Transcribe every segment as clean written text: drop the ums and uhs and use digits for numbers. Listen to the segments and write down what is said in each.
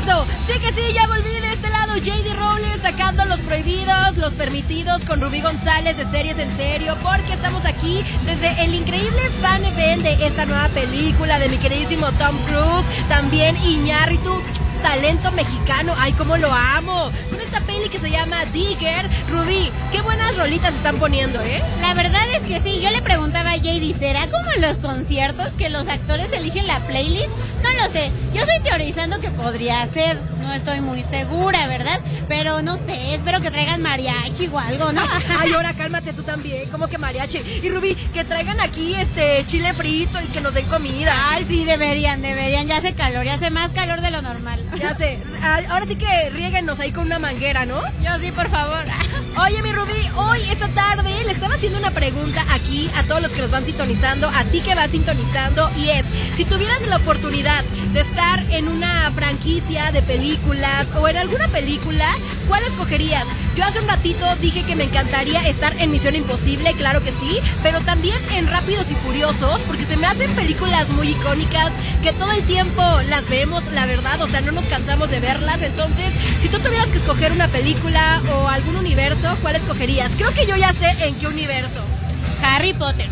eso. Sí que sí, ya volví de este lado. JD Robles sacando los prohibidos, los permitidos con Rubí González de Series en Serio, porque estamos aquí desde el increíble fan event de esta nueva película de mi queridísimo Tom Cruise, también Iñárritu, talento mexicano. Ay, cómo lo amo. Con esta peli que se llama Digger. Rubí, qué buenas rolitas están poniendo, ¿eh? La verdad es que sí. Yo le preguntaba a JD, ¿será como en los conciertos que los actores eligen la playlist? No lo sé. Yo estoy teorizando que podría ser. No estoy muy segura, ¿verdad? Pero no sé, espero que traigan mariachi o algo, ¿no? Ay, ahora cálmate tú también, como que mariachi. Y Rubí, que traigan aquí chile frito y que nos den comida. Ay, sí, deberían. Ya hace calor, ya hace más calor de lo normal. Ya sé. Ahora sí que riéguenos ahí con una manguera, ¿no? Yo sí, por favor. Oye, mi Rubí, hoy, esta tarde, le estaba haciendo una pregunta aquí a todos los que nos van sintonizando, a ti que vas sintonizando, y es, si tuvieras la oportunidad de estar en una franquicia de películas o en alguna película, ¿cuál escogerías? Yo hace un ratito dije que me encantaría estar en Misión Imposible, claro que sí, pero también en Rápidos y Furiosos, porque se me hacen películas muy icónicas, que todo el tiempo las vemos, la verdad, o sea, no nos cansamos de verlas. Entonces, si tú tuvieras que escoger una película o algún universo, ¿cuál escogerías? Creo que yo ya sé en qué universo. Harry Potter,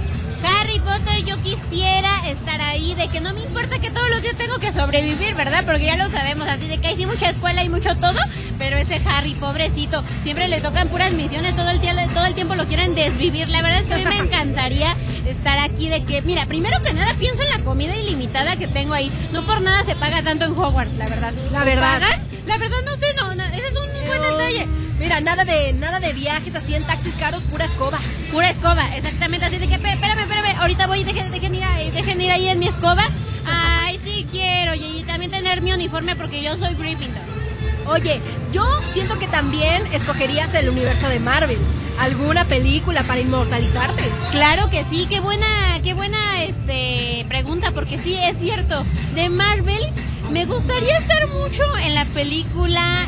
yo quisiera estar ahí, de que no me importa que todos los días tengo que sobrevivir, ¿verdad? Porque ya lo sabemos, así de que hay sí mucha escuela y mucho todo, pero ese Harry, pobrecito, siempre le tocan puras misiones, todo el tiempo lo quieren desvivir. La verdad es que a mí me encantaría estar aquí, de que, mira, primero que nada pienso en la comida ilimitada que tengo ahí, no por nada se paga tanto en Hogwarts, la verdad. ¿La verdad? ¿Pagan? La verdad no sé, no, ese es un buen detalle. Mira, nada de viajes así en taxis caros, pura escoba. Pura escoba, exactamente, así de que, espérame, ahorita voy, dejen ir ahí en mi escoba. Ay, sí quiero, y también tener mi uniforme porque yo soy Gryffindor. Oye, yo siento que también escogerías el universo de Marvel. ¿Alguna película para inmortalizarte? Claro que sí, qué buena pregunta, porque sí, es cierto, de Marvel me gustaría estar mucho en la película,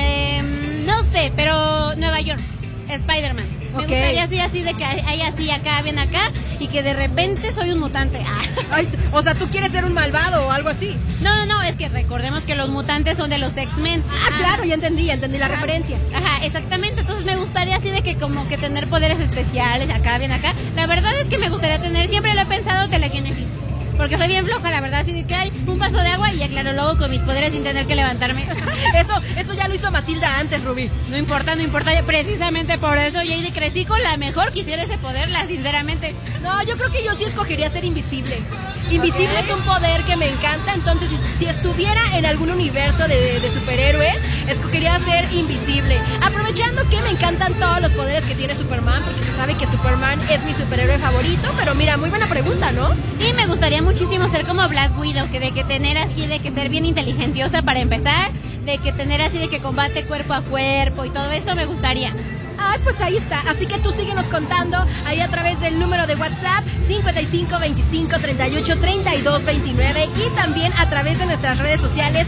no sé, pero Nueva York, Spider-Man. Me gustaría así de que hay así acá, bien acá, y que de repente soy un mutante. Ay, o sea, ¿tú quieres ser un malvado o algo así? No, es que recordemos que los mutantes son de los X-Men. Claro, ya entendí la referencia. Ajá, exactamente, entonces me gustaría así de que como que tener poderes especiales acá, bien acá. La verdad es que me gustaría tener, siempre lo he pensado, telequinesis. Porque soy bien floja, la verdad, así de que hay un vaso de agua y ya claro, luego con mis poderes sin tener que levantarme. Eso ya lo hizo Matilda antes, Rubí. No importa, precisamente por eso, JD, crecí con la mejor, quisiera ese poder, sinceramente. No, yo creo que yo sí escogería ser invisible. Invisible es un poder que me encanta, entonces si estuviera en algún universo de superhéroes, escogería ser invisible. Aprovechando que me encantan todos los poderes que tiene Superman, porque se sabe que Superman es mi superhéroe favorito, pero mira, muy buena pregunta, ¿no? Sí, me gustaría muchísimo ser como Black Widow, que tener aquí, de que ser bien inteligentiosa para empezar, de que tener así de que combate cuerpo a cuerpo y todo esto me gustaría. Ay, pues ahí está. Así que tú síguenos contando ahí a través del número de WhatsApp 55 25 38 32 29 y también a través de nuestras redes sociales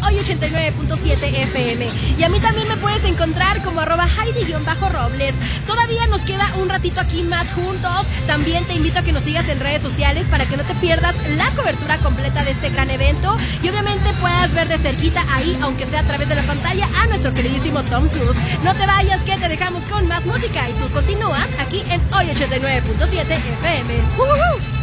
@hoy89.7fm. Y a mí también me puedes encontrar como @Heidi_Robles. Todavía nos queda un ratito aquí más juntos. También te invito a que nos sigas en redes sociales para que no te pierdas la cobertura completa de este gran evento y obviamente puedas ver de cerquita ahí, aunque sea a través de la pantalla, a nuestro queridísimo Tom Cruise. No te vayas, que te dejamos con más música y tú continúas aquí en Hoy 89.7 FM.